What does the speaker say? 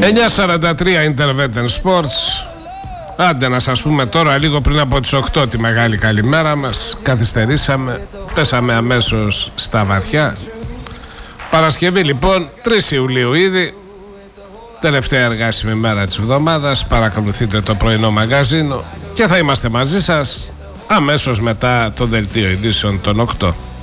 9:43 Interveten Sports. Άντε να σας πούμε τώρα λίγο πριν από τις 8 τη μεγάλη καλημέρα μας. Καθυστερήσαμε, πέσαμε αμέσως στα βαθιά. Παρασκευή λοιπόν, 3 Ιουλίου ήδη, τελευταία εργάσιμη μέρα της εβδομάδας. Παρακολουθείτε το πρωινό μαγαζίνο και θα είμαστε μαζί σας αμέσως μετά το δελτίο ειδήσεων των 8.